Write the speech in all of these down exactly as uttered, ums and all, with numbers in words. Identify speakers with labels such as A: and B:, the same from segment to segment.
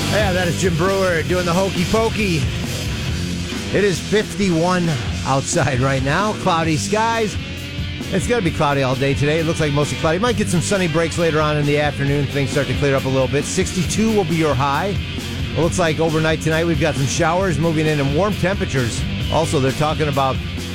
A: Yeah, that is Jim Brewer doing the hokey pokey. It is fifty-one outside right now. Cloudy skies. It's going to be cloudy all day today. It looks like mostly cloudy. Might get some sunny breaks later on in the afternoon. Things start to clear up a little bit. sixty-two will be your high. It looks like overnight tonight we've got some showers moving in and warm temperatures. Also, they're talking about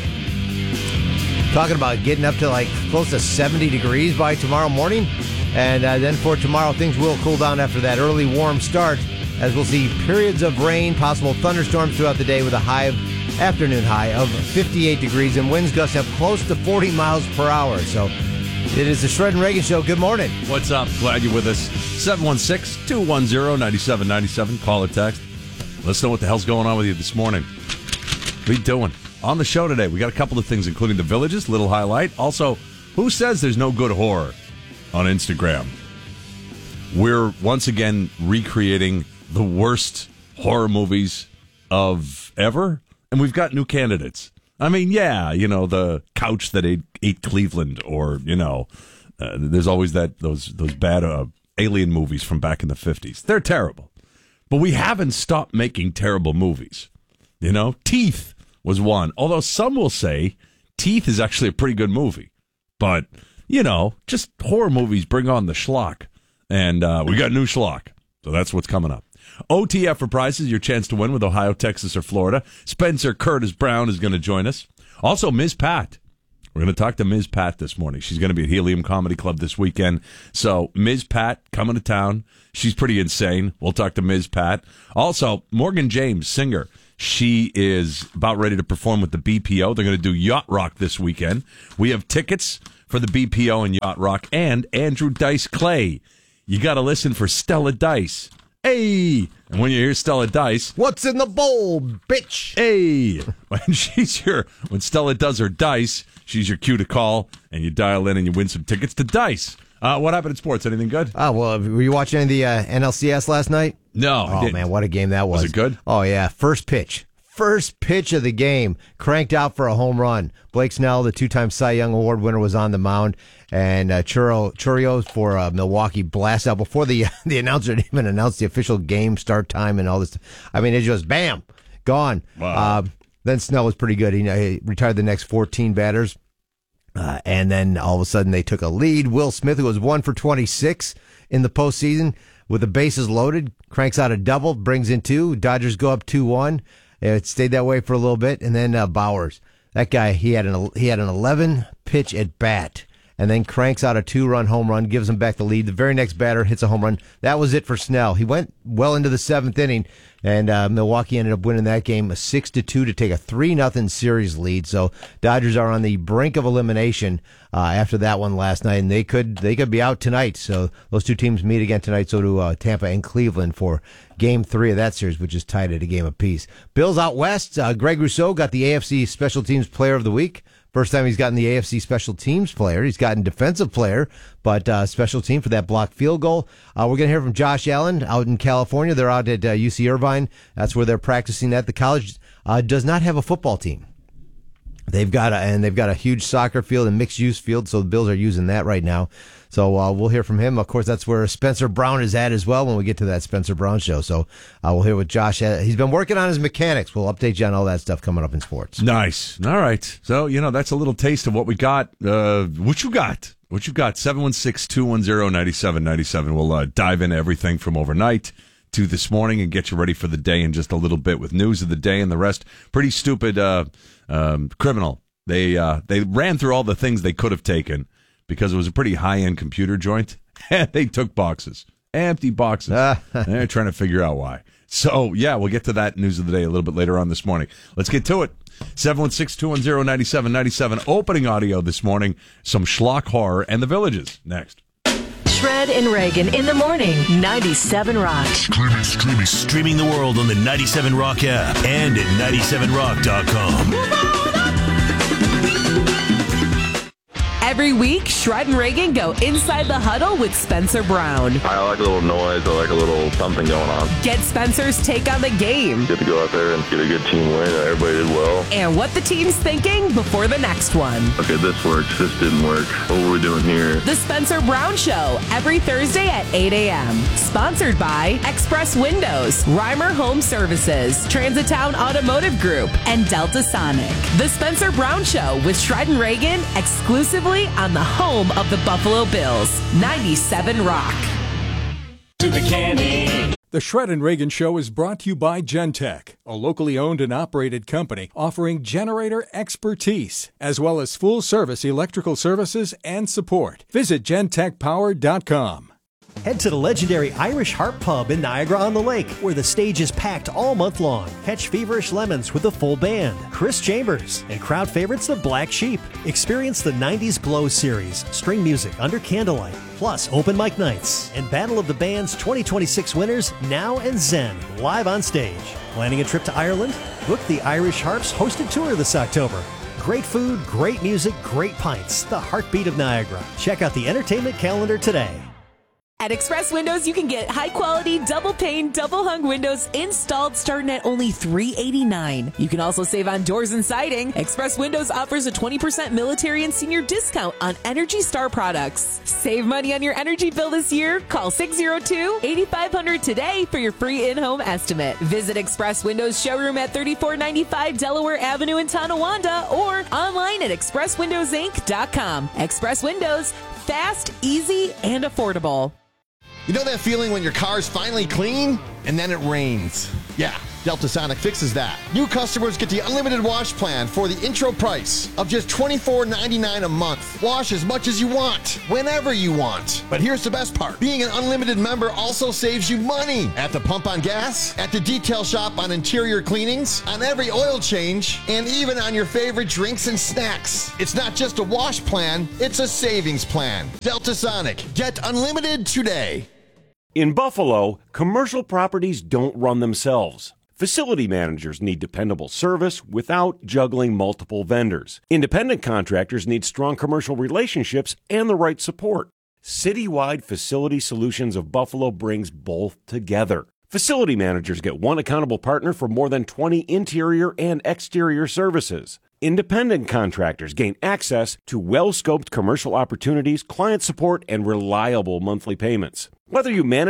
A: talking about getting up to like close to seventy degrees by tomorrow morning. And uh, then for tomorrow, things will cool down after that early warm start, as we'll see periods of rain, possible thunderstorms throughout the day with a high of, afternoon high of fifty-eight degrees, and winds gusts up close to forty miles per hour. So it is the Shred and Reagan Show. Good morning.
B: What's up? Glad you're with us. seven one six, two one zero, nine seven nine seven. Call or text. Let us know what the hell's going on with you this morning. What are you doing? On the show today, we got a couple of things, including the Villages, little highlight. Also, who says there's no good horror on Instagram? We're once again recreating the worst horror movies of ever, and we've got new candidates. I mean, yeah, you know, the couch that ate, ate Cleveland, or, you know, uh, there's always that those those bad uh, alien movies from back in the fifties. They're terrible. But we haven't stopped making terrible movies. You know, Teeth was one. Although some will say Teeth is actually a pretty good movie. But, you know, just horror movies bring on the schlock. And uh, we got new schlock. So that's what's coming up. O T F for prizes, your chance to win with Ohio, Texas, or Florida. Spencer Curtis Brown is going to join us. Also, Miz Pat. We're going to talk to Miz Pat this morning. She's going to be at Helium Comedy Club this weekend. So, Miz Pat coming to town. She's pretty insane. We'll talk to Miz Pat. Also, Morgan James, singer. She is about ready to perform with the B P O. They're going to do Yacht Rock this weekend. We have tickets for the B P O and Yacht Rock, and Andrew Dice Clay. You got to listen for Stella Dice. Hey! And when you hear Stella Dice,
A: what's in the bowl, bitch?
B: Hey! When she's your, when Stella does her dice, she's your cue to call, and you dial in and you win some tickets to Dice. Uh, what happened in sports? Anything good?
A: Oh, well, were you watching any of the uh, N L C S last night?
B: No.
A: Oh, man, what a game that was.
B: Was it good?
A: Oh, yeah. First pitch. First pitch of the game, cranked out for a home run. Blake Snell, the two-time Cy Young Award winner, was on the mound, and uh, Churro Churios for uh, Milwaukee blast out before the the announcer even announced the official game start time and all this. I mean, it just bam, gone.
B: Wow.
A: Uh, then Snell was pretty good. He, he retired the next fourteen batters, uh, and then all of a sudden they took a lead. Will Smith, who was one for twenty-six in the postseason with the bases loaded, cranks out a double, brings in two. Dodgers go up two one. It stayed that way for a little bit, and then uh, Bowers, that guy, he had an he had an eleven pitch at bat, and then cranks out a two run home run, gives him back the lead. The very next batter hits a home run. That was it for Snell. He went well into the seventh inning, and uh, Milwaukee ended up winning that game a six to two to take a three nothing series lead. So Dodgers are on the brink of elimination uh, after that one last night, and they could they could be out tonight. So those two teams meet again tonight. So do uh, Tampa and Cleveland for Game three of that series, which is tied at a game apiece. Bills out west. Uh, Greg Rousseau got the A F C Special Teams Player of the Week. First time he's gotten the A F C Special Teams Player. He's gotten Defensive Player, but uh, Special Team for that blocked field goal. Uh, we're going to hear from Josh Allen out in California. They're out at uh, U C Irvine. That's where they're practicing at. The college uh, does not have a football team. They've got a, and they've got a huge soccer field and mixed use field, so the Bills are using that right now. So uh, we'll hear from him. Of course, that's where Spencer Brown is at as well when we get to that Spencer Brown show. So uh, we'll hear what Josh has. He's been working on his mechanics. We'll update you on all that stuff coming up in sports.
B: Nice. All right. So, you know, that's a little taste of what we got. Uh, what you got? What you got? seven one six, two one zero, nine seven nine seven. We'll uh, dive into everything from overnight to this morning and get you ready for the day in just a little bit with news of the day and the rest. Pretty stupid uh, um, criminal. They uh, they ran through all the things they could have taken because it was a pretty high-end computer joint. And they took boxes, empty boxes. They're trying to figure out why. So, yeah, we'll get to that news of the day a little bit later on this morning. Let's get to it. seven one six, two one zero, nine seven nine seven. Opening audio this morning, some schlock horror and the Villages. Next.
C: Shred and Reagan in the morning, ninety-seven Rock.
D: Streaming, streaming, streaming the world on the ninety-seven Rock app and at ninety-seven rock dot com.
E: Every week, Shred and Reagan go inside the huddle with Spencer Brown.
F: I like a little noise. I like a little something going on.
E: Get Spencer's take on the game.
F: Get to go out there and get a good team win, and everybody did well.
E: And what the team's thinking before the next one.
F: Okay, this works. This didn't work. What were we doing here?
E: The Spencer Brown Show, every Thursday at eight a.m. Sponsored by Express Windows, Reimer Home Services, Transitown Automotive Group, and Delta Sonic. The Spencer Brown Show with Shred and Reagan, exclusively on the home of the Buffalo Bills, ninety-seven Rock.
G: To the candy.
H: The Shred and Reagan Show is brought to you by Gentech, a locally owned and operated company offering generator expertise, as well as full-service electrical services and support. Visit gentech power dot com.
I: Head to the legendary Irish Harp Pub in Niagara-on-the-Lake, where the stage is packed all month long. Catch Feverish Lemons with a full band, Chris Chambers, and crowd favorites the Black Sheep. Experience the nineties Glow series, string music under candlelight, plus open mic nights, and Battle of the Bands twenty twenty-six winners Now and Zen live on stage. Planning a trip to Ireland? Book the Irish Harp's hosted tour this October. Great food, great music, great pints. The heartbeat of Niagara. Check out the entertainment calendar today.
E: At Express Windows, you can get high-quality, double-pane, double-hung windows installed starting at only three hundred eighty-nine dollars. You can also save on doors and siding. Express Windows offers a twenty percent military and senior discount on Energy Star products. Save money on your energy bill this year. Call six oh two, eight five zero zero today for your free in-home estimate. Visit Express Windows showroom at thirty-four ninety-five Delaware Avenue in Tonawanda or online at express windows inc dot com. Express Windows, fast, easy, and affordable.
J: You know that feeling when your car's finally clean and then it rains? Yeah, Delta Sonic fixes that. New customers get the unlimited wash plan for the intro price of just twenty-four ninety-nine a month. Wash as much as you want, whenever you want. But here's the best part. Being an unlimited member also saves you money at the pump on gas, at the detail shop on interior cleanings, on every oil change, and even on your favorite drinks and snacks. It's not just a wash plan, it's a savings plan. Delta Sonic. Get unlimited today.
K: In Buffalo, commercial properties don't run themselves. Facility managers need dependable service without juggling multiple vendors. Independent contractors need strong commercial relationships and the right support. Citywide Facility Solutions of Buffalo brings both together. Facility managers get one accountable partner for more than twenty interior and exterior services. Independent contractors gain access to well-scoped commercial opportunities, client support, and reliable monthly payments. Whether you manage